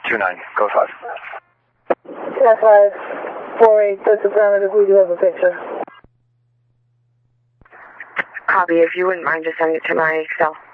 29, go 5. That's 548, that's affirmative, we do have a picture. Copy, if you wouldn't mind just sending it to my cell.